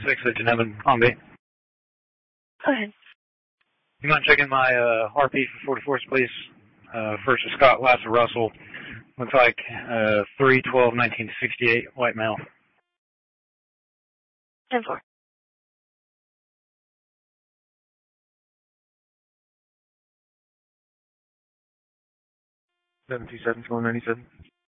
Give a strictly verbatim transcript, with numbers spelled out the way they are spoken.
six at Genevin on B. Go ahead. You mind checking my uh, R P for forty-fours, please? Uh, first is Scott, last is Russell. Looks like uh, three twelve nineteen sixty-eight, white male. ten four. seven two seven, four ninety-seven.